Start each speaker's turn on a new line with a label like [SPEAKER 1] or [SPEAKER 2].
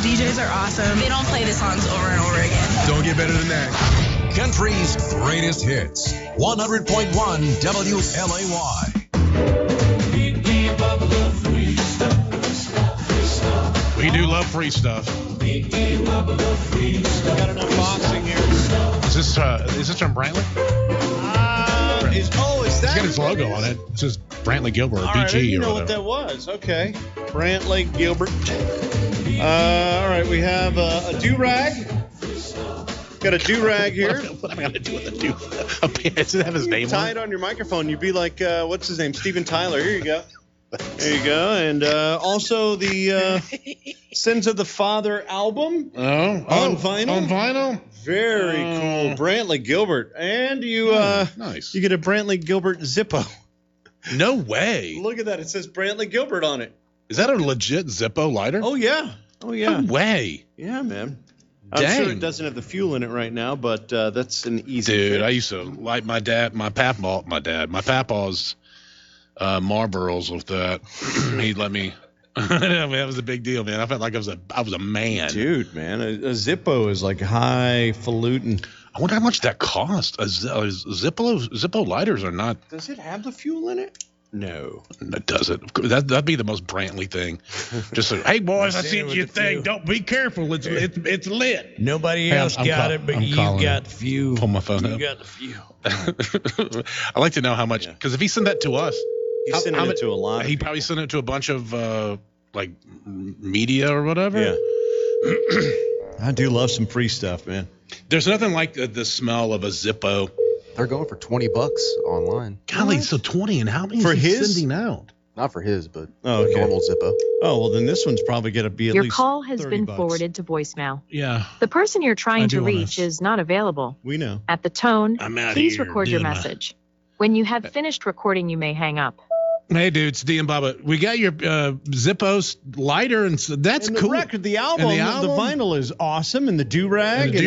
[SPEAKER 1] DJs are awesome. They don't play the songs over and over again.
[SPEAKER 2] Don't get better than that.
[SPEAKER 3] Country's greatest hits. 100.1 WLAY.
[SPEAKER 4] We do love free stuff.
[SPEAKER 5] We got an unboxing here.
[SPEAKER 4] Is this from Brantley?
[SPEAKER 5] Is that?
[SPEAKER 4] It's got his logo on it. It says Brantley Gilbert or
[SPEAKER 5] All right, I
[SPEAKER 4] BG
[SPEAKER 5] didn't
[SPEAKER 4] or
[SPEAKER 5] know what
[SPEAKER 4] whatever.
[SPEAKER 5] that was. Okay. Brantley Gilbert. All right, we have a do-rag. Got a do-rag here.
[SPEAKER 4] What am I going to do with the do? Does it have his name
[SPEAKER 5] Tie
[SPEAKER 4] on
[SPEAKER 5] it
[SPEAKER 4] it?
[SPEAKER 5] on your microphone. You'd be like, what's his name? Steven Tyler. Here you go. There you go. And also the Sins of the Father album. On vinyl?
[SPEAKER 4] On vinyl?
[SPEAKER 5] Very cool. Brantley Gilbert. And you
[SPEAKER 4] nice.
[SPEAKER 5] you get a Brantley Gilbert Zippo.
[SPEAKER 4] No way.
[SPEAKER 5] Look at that. It says Brantley Gilbert on it.
[SPEAKER 4] Is that a legit Zippo lighter?
[SPEAKER 5] Oh, yeah. Oh, yeah.
[SPEAKER 4] No way.
[SPEAKER 5] Yeah, man. I'm
[SPEAKER 4] Dang.
[SPEAKER 5] sure it doesn't have the fuel in it right now, but that's an easy
[SPEAKER 4] Dude,
[SPEAKER 5] fix.
[SPEAKER 4] I used to light my papa's Marlboros with that. He'd let me. I mean, that was a big deal, man. I felt like I was a man.
[SPEAKER 5] Dude, man, a Zippo is like highfalutin.
[SPEAKER 4] I wonder how much that cost. Zippo lighters are not.
[SPEAKER 5] Does it have the fuel in it? No.
[SPEAKER 4] It doesn't. That'd be the most Brantley thing. Just like, hey boys, I seen your thing. Don't be careful. It's lit.
[SPEAKER 5] Nobody
[SPEAKER 4] Hey,
[SPEAKER 5] else got it, but you got the fuel.
[SPEAKER 4] Pull my phone
[SPEAKER 5] You
[SPEAKER 4] up.
[SPEAKER 5] got the fuel.
[SPEAKER 4] I like to know how much, because if he sent that to us,
[SPEAKER 5] He's sending it to a lot of
[SPEAKER 4] he
[SPEAKER 5] people.
[SPEAKER 4] probably sent it to a bunch of like media or whatever.
[SPEAKER 5] Yeah. I do love some free stuff, man.
[SPEAKER 4] There's nothing like the smell of a Zippo.
[SPEAKER 6] They're going for $20 online.
[SPEAKER 4] Golly, so 20, and how many
[SPEAKER 5] For
[SPEAKER 4] is he
[SPEAKER 5] his?
[SPEAKER 4] sending out?
[SPEAKER 6] Not for his, but
[SPEAKER 5] Oh, okay.
[SPEAKER 6] the normal Zippo.
[SPEAKER 5] Oh, well, then this one's probably going to be at
[SPEAKER 7] Your
[SPEAKER 5] least
[SPEAKER 7] call has been
[SPEAKER 5] $30.
[SPEAKER 7] forwarded to voicemail.
[SPEAKER 4] Yeah.
[SPEAKER 7] The person you're
[SPEAKER 4] I
[SPEAKER 7] trying
[SPEAKER 4] do
[SPEAKER 7] to
[SPEAKER 4] wanna
[SPEAKER 7] reach is not available.
[SPEAKER 5] We know.
[SPEAKER 7] At the tone,
[SPEAKER 4] I'm out
[SPEAKER 7] please
[SPEAKER 4] here
[SPEAKER 7] record your
[SPEAKER 4] doing my-
[SPEAKER 7] message. When you have finished recording, you may hang up.
[SPEAKER 4] Hey, dude, it's D and Bubba. We got your Zippos lighter, and that's
[SPEAKER 5] And the
[SPEAKER 4] cool.
[SPEAKER 5] record, the album,
[SPEAKER 4] And the album?
[SPEAKER 5] the vinyl is awesome, and the do-rag.
[SPEAKER 4] And the